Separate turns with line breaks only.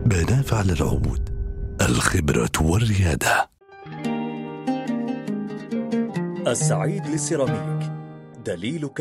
بناف على العود، الخبرة والريادة.
السعيد للسيراميك، دليلك